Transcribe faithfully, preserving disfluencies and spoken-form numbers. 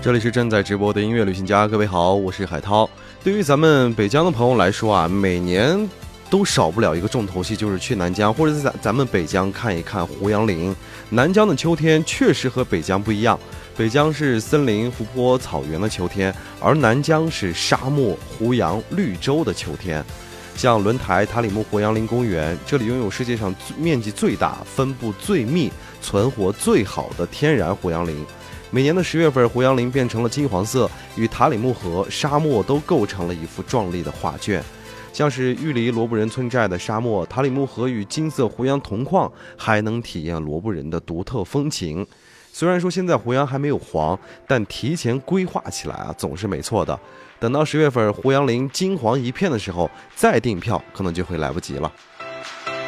这里是正在直播的音乐旅行家，各位好，我是海涛。对于咱们北疆的朋友来说啊，每年都少不了一个重头戏，就是去南疆或者在咱们北疆看一看胡杨林。南疆的秋天确实和北疆不一样，北疆是森林、湖泊、草原的秋天，而南疆是沙漠、胡杨、绿洲的秋天。像轮台塔里木胡杨林公园，这里拥有世界上面积最大、分布最密、存活最好的天然胡杨林。每年的十月份，胡杨林变成了金黄色，与塔里木河、沙漠都构成了一幅壮丽的画卷。像是玉里罗布人村寨的沙漠，塔里木河与金色胡杨同框，还能体验罗布人的独特风情。虽然说现在胡杨还没有黄，但提前规划起来啊，总是没错的。等到十月份胡杨林金黄一片的时候，再订票可能就会来不及了。